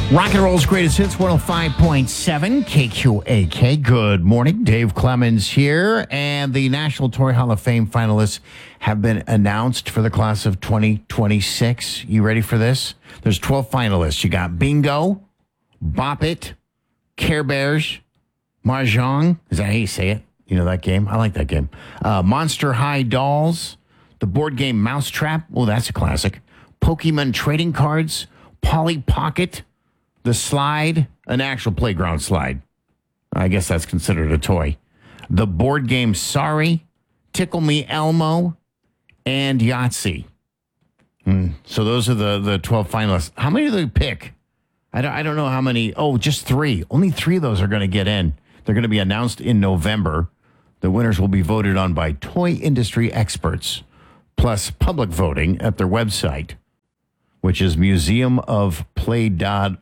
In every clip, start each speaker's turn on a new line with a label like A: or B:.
A: Rock and Roll's Greatest Hits, 105.7 KQAK. Good morning. Dave Clemens here. And the National Toy Hall of Fame finalists have been announced for the class of 2026. You ready for this? There's 12 finalists. You got Bingo, Bop It, Care Bears, Mahjong. Is that how you say it? You know that game? I like that game. Monster High Dolls, the board game Mousetrap. Oh, that's a classic. Pokemon Trading Cards, Polly Pocket, the Slide, an actual playground slide. I guess that's considered a toy. The board game Sorry, Tickle Me Elmo, and Yahtzee. So those are the 12 finalists. How many do they pick? I don't know how many. Oh, just 3. Only 3 of those are going to get in. They're going to be announced in November. The winners will be voted on by toy industry experts, plus public voting at their website, which is museumofplay.org.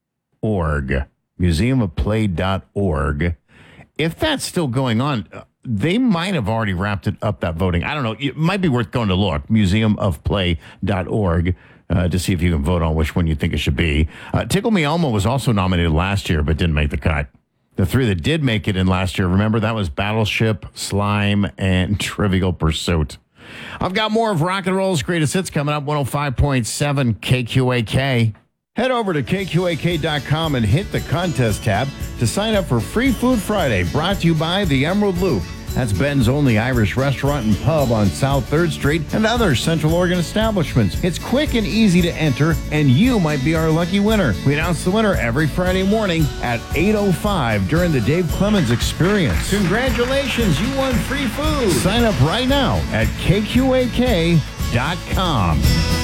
A: Museumofplay.org. If that's still going on, they might have already wrapped it up, that voting. I don't know. It might be worth going to look. Museumofplay.org to see if you can vote on which one you think it should be. Tickle Me Elmo was also nominated last year, but didn't make the cut. The 3 that did make it in last year, remember, that was Battleship, Slime, and Trivial Pursuit. I've got more of Rock and Roll's Greatest Hits coming up, 105.7 KQAK. Head over to KQAK.com and hit the contest tab to sign up for Free Food Friday, brought to you by the Emerald Loop. That's Ben's only Irish restaurant and pub on South 3rd Street and other Central Oregon establishments. It's quick and easy to enter, and you might be our lucky winner. We announce the winner every Friday morning at 8:05 during the Dave Clemens Experience. Congratulations, you won free food. Sign up right now at KQAK.com.